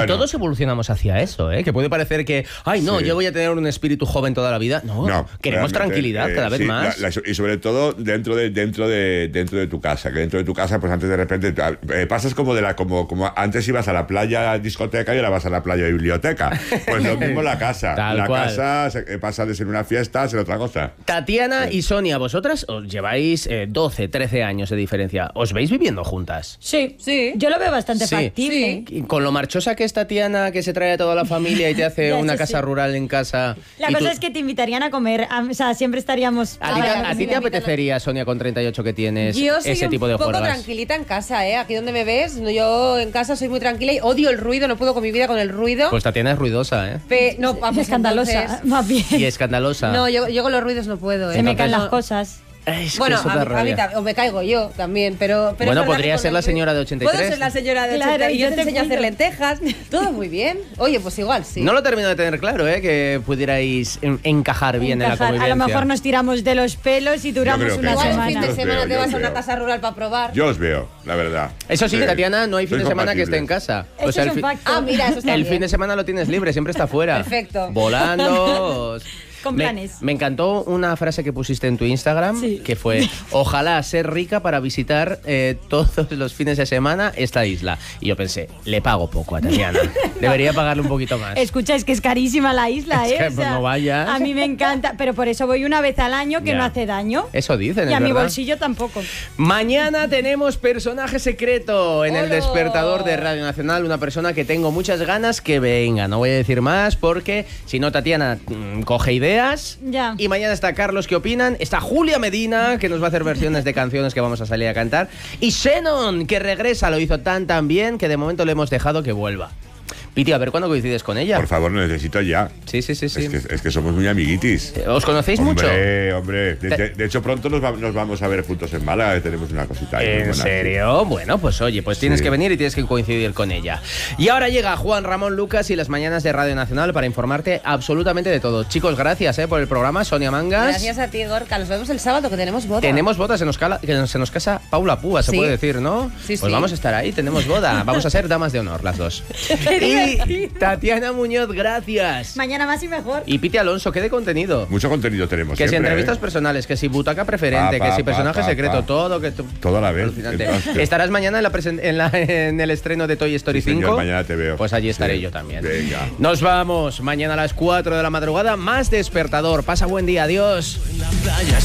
Y todos evolucionamos hacia eso, ¿eh? Que puede parecer que, ay, no, yo voy a tener un espíritu joven toda la vida. No, queremos tranquilidad cada vez más. Y sobre todo dentro de tu casa, que dentro de tu casa, pues antes de repente pasas como como antes ibas a la playa discoteca y ahora vas a la playa biblioteca. Pues lo mismo la casa. Casa pasa de ser una fiesta a ser otra cosa. Tatiana y Sonia, vosotras os lleváis 12, 13 años de diferencia. ¿Os veis viviendo juntas? Sí. Yo lo veo bastante factible. Sí. Con lo marchosa que es Tatiana, que se trae a toda la familia y te hace una casa rural en casa. La cosa es que te invitarían a comer. O sea, siempre estaríamos... ¿A ti te apetecería, Sonia, con 38 que tienes, ese tipo de juegos? Yo soy un poco tranquilita en casa, ¿eh? Aquí donde me ves, yo en casa soy muy tranquila y odio el ruido, no puedo con mi vida con el ruido. Pues Tatiana es ruidosa, ¿eh? No, vamos, escandalosa, más bien. Y escandalosa. No, yo con los ruidos no puedo, ¿eh? Se me caen las cosas. Bueno, a mí o me caigo yo también, pero bueno, podría ser la señora de 83. Puedo ser la señora de 83 y yo te enseño a hacer lentejas. Todo muy bien. Oye, pues igual, sí. No lo termino de tener claro, que pudierais encajar bien en la convivencia. A lo mejor nos tiramos de los pelos y duramos una semana. El fin de semana te vas a una casa rural para probar. Yo os veo, la verdad. Eso sí, Tatiana, no hay fin de semana que esté en casa. O sea, mira, eso está el bien. fin de semana lo tienes libre, siempre está fuera. Perfecto. Volando. Con planes. Me encantó una frase que pusiste en tu Instagram, que fue: ojalá ser rica para visitar todos los fines de semana esta isla. Y yo pensé, le pago poco a Tatiana. Debería pagarle un poquito más. Escucha, es que es carísima la isla, es que, pues no vayas. A mí me encanta, pero por eso voy una vez al año, que no hace daño. Eso dicen, y a mi verdad. bolsillo tampoco. Mañana tenemos personaje secreto en el despertador de Radio Nacional. Una persona que tengo muchas ganas que venga. No voy a decir más porque si no, Tatiana coge ideas. Ya. Y mañana está Carlos, ¿qué opinan? Está Julia Medina, que nos va a hacer versiones de canciones que vamos a salir a cantar. Y Shannon, que regresa, lo hizo tan bien que de momento le hemos dejado que vuelva. Piti, a ver cuándo coincides con ella. Por favor, lo necesito ya. Sí. Es que somos muy amiguitis. ¿Os conocéis mucho? Hombre. De hecho, pronto nos vamos a ver juntos en Málaga, tenemos una cosita ahí. ¿En serio? Bueno, pues oye, tienes que venir y tienes que coincidir con ella. Y ahora llega Juan Ramón Lucas y las mañanas de Radio Nacional para informarte absolutamente de todo. Chicos, gracias por el programa. Sonia Mangas. Gracias a ti, Gorka. Nos vemos el sábado, que tenemos boda. Tenemos boda, se nos casa Paula Púa, se puede decir, ¿no? Sí, pues vamos a estar ahí, tenemos boda. Vamos a ser damas de honor, las dos. Y Tatiana Muñoz, gracias. Mañana más y mejor. Y Piti Alonso, ¿qué de contenido? Mucho contenido tenemos. Que siempre, si entrevistas personales, que si butaca preferente, que si personaje secreto, todo. Todo a la vez. ¿Estarás mañana en el estreno de Toy Story 5? Señor, mañana te veo. Pues allí estaré yo también. Venga. Nos vamos. Mañana a las 4 de la madrugada, más despertador. Pasa buen día. Adiós.